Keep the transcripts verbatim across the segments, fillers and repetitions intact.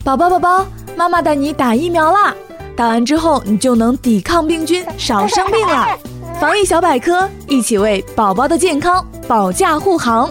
宝宝宝宝，妈妈带你打疫苗啦！打完之后你就能抵抗病菌，少生病了。防疫小百科，一起为宝宝的健康保驾护航。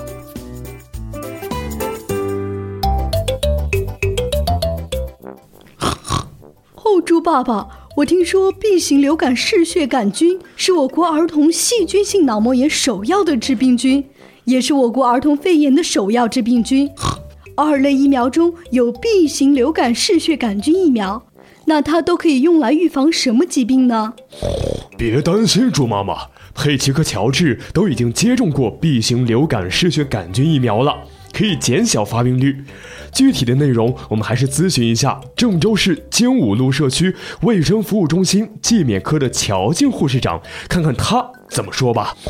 哦，猪爸爸，我听说 B 型流感嗜血杆菌是我国儿童细菌性脑膜炎首要的致病菌，也是我国儿童肺炎的首要致病菌。二类疫苗中有 B 型流感嗜血杆菌疫苗，那它都可以用来预防什么疾病呢？ 别担心，猪妈妈，佩奇和乔治都已经接种过 B 型流感嗜血杆菌疫苗了，可以减小发病率。具体的内容我们还是咨询一下郑州市精武路社区卫生服务中心季免科的乔静护士长，看看他怎么说吧。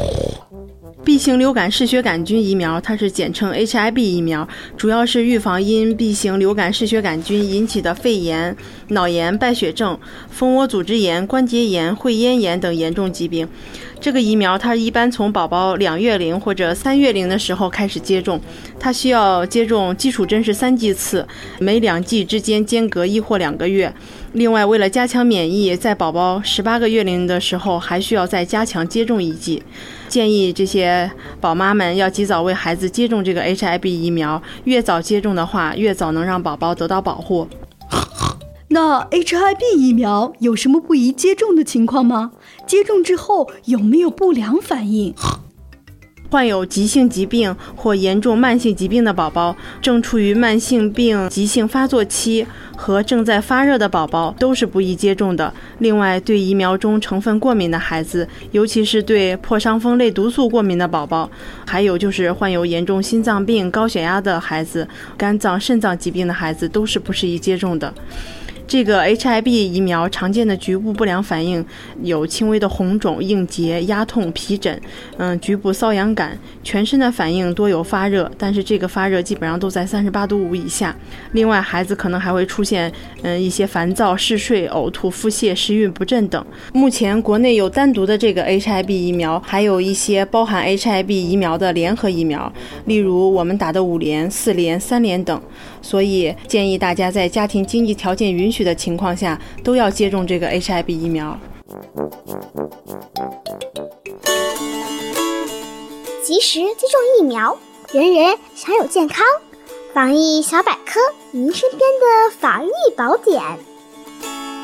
B 型流感嗜血杆菌疫苗，它是简称 H I V 疫苗，主要是预防因 B 型流感嗜血杆菌引起的肺炎、脑炎、败血症、蜂窝组织炎、关节炎、会咽炎等严重疾病。这个疫苗它一般从宝宝两月龄或者三月龄的时候开始接种，它需要接种基础针是三剂次，每两剂之间间隔一或两个月。另外，为了加强免疫，在宝宝十八个月龄的时候还需要再加强接种一剂。建议这些宝妈们要及早为孩子接种这个 H I V 疫苗，越早接种的话，越早能让宝宝得到保护。 那 H I V 疫苗有什么不宜接种的情况吗？接种之后有没有不良反应？ 患有急性疾病或严重慢性疾病的宝宝，正处于慢性病急性发作期和正在发热的宝宝都是不宜接种的。另外，对疫苗中成分过敏的孩子，尤其是对破伤风类毒素过敏的宝宝，还有就是患有严重心脏病、高血压的孩子、肝脏、肾脏疾病的孩子，都是不适宜接种的。这个 H I V 疫苗常见的局部不良反应有轻微的红肿、硬结、压痛、皮疹，嗯，局部瘙痒感，全身的反应多有发热，但是这个发热基本上都在三十八度五以下。另外，孩子可能还会出现嗯一些烦躁、嗜睡、呕吐、腹泻、食欲不振等。目前国内有单独的这个 H I V 疫苗，还有一些包含 H I V 疫苗的联合疫苗，例如我们打的五联、四联、三联等。所以建议大家在家庭经济条件允许的情况下，都要接种这个 H I V 疫苗。 及时接种疫苗，人人享有健康。防疫小百科，您身边的防疫宝典。